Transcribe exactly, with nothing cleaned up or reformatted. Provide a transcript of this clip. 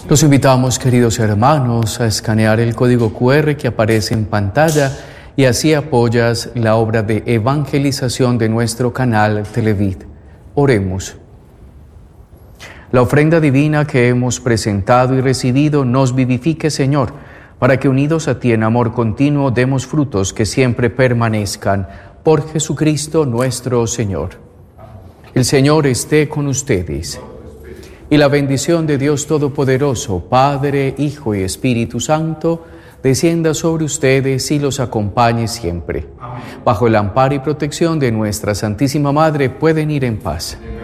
Los invitamos, queridos hermanos, a escanear el código cu erre que aparece en pantalla y así apoyas la obra de evangelización de nuestro canal Televid. Oremos. La ofrenda divina que hemos presentado y recibido nos vivifique, Señor, para que unidos a ti en amor continuo demos frutos que siempre permanezcan. Por Jesucristo nuestro Señor. El Señor esté con ustedes. Y la bendición de Dios Todopoderoso, Padre, Hijo y Espíritu Santo, descienda sobre ustedes y los acompañe siempre. Amén. Bajo el amparo y protección de nuestra Santísima Madre pueden ir en paz.